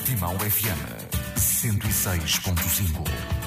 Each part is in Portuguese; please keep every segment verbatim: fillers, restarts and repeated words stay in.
Portimão F M cento e seis ponto cinco.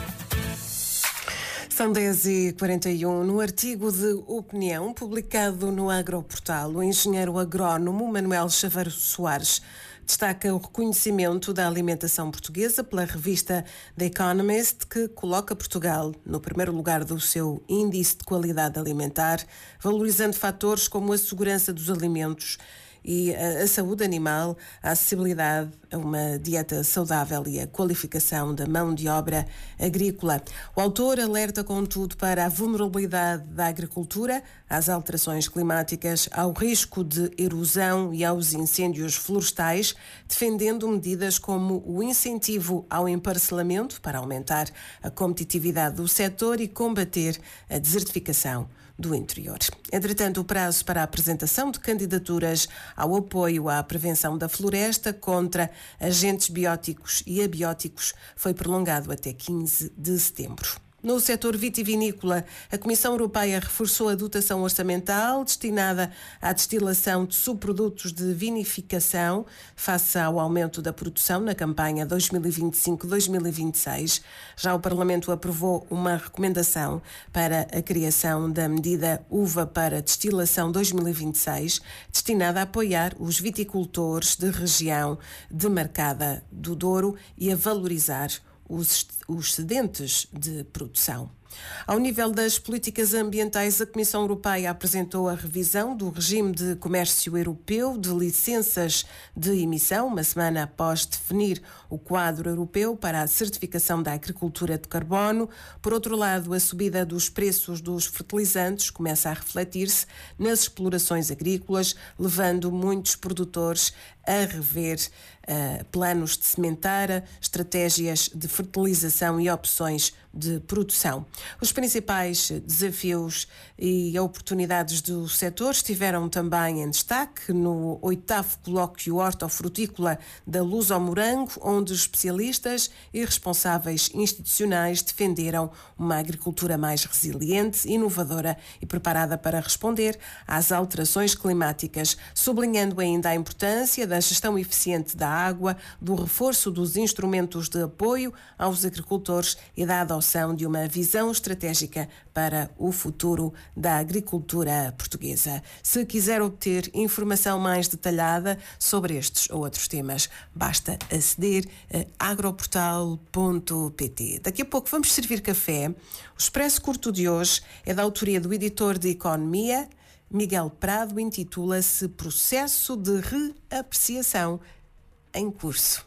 São dez e quarenta e um. No artigo de opinião publicado no Agroportal, o engenheiro agrónomo Manuel Chaveiro Soares destaca o reconhecimento da alimentação portuguesa pela revista The Economist, que coloca Portugal no primeiro lugar do seu índice de qualidade alimentar, valorizando fatores como a segurança dos alimentos e a, a saúde animal, a acessibilidade a uma dieta saudável e a qualificação da mão de obra agrícola. O autor alerta, contudo, para a vulnerabilidade da agricultura, às alterações climáticas, ao risco de erosão e aos incêndios florestais, defendendo medidas como o incentivo ao emparcelamento para aumentar a competitividade do setor e combater a desertificação do interior. Entretanto, o prazo para a apresentação de candidaturas ao apoio à prevenção da floresta contra agentes bióticos e abióticos foi prolongado até quinze de setembro. No setor vitivinícola, a Comissão Europeia reforçou a dotação orçamental destinada à destilação de subprodutos de vinificação face ao aumento da produção na campanha dois mil e vinte e cinco a dois mil e vinte e seis. Já o Parlamento aprovou uma recomendação para a criação da medida Uva para Destilação dois mil e vinte e seis, destinada a apoiar os viticultores de região demarcada do Douro e a valorizar os excedentes de produção. Ao nível das políticas ambientais, a Comissão Europeia apresentou a revisão do regime de comércio europeu de licenças de emissão, uma semana após definir o quadro europeu para a certificação da agricultura de carbono. Por outro lado, a subida dos preços dos fertilizantes começa a refletir-se nas explorações agrícolas, levando muitos produtores a rever uh, planos de sementeira, estratégias de fertilização e opções de produção. Os principais desafios e oportunidades do setor estiveram também em destaque no oitavo colóquio hortofrutícola da Luz ao Morango, onde especialistas e responsáveis institucionais defenderam uma agricultura mais resiliente, inovadora e preparada para responder às alterações climáticas, sublinhando ainda a importância da gestão eficiente da água, do reforço dos instrumentos de apoio aos agricultores e da adoção de uma visão estratégica para o futuro da agricultura portuguesa. Se quiser obter informação mais detalhada sobre estes ou outros temas, basta aceder a agroportal ponto pt. Daqui a pouco vamos servir café. O Expresso Curto de hoje é da autoria do editor de Economia, Miguel Prado, intitula-se Processo de Reapreciação em Curso.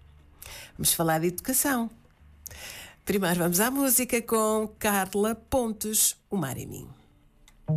Vamos falar de educação. Primeiro vamos à música com Carla Pontes, O Mar em Mim.